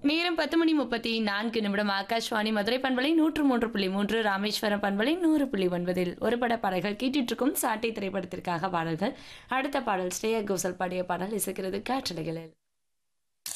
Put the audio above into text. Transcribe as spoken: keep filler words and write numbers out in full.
நேரம் பத்து மணி முப்பத்தி நான்கு நிமிடம். ஆகாஷ்வாணி மதுரை பண்பலை நூற்று மூன்று புள்ளி மூன்று, ராமேஸ்வரம் பண்பலை நூறு புள்ளி ஒன்பதில் ஒரு பட பாடல்கள் கேட்டுட்டு இருக்கும். சாட்டை திரைப்படத்திற்காக பாடல்கள். அடுத்த பாடல் ஸ்ரேயா கோஷல் பாடிய பாடல் இசைக்கிறது காற்றலைகளில்.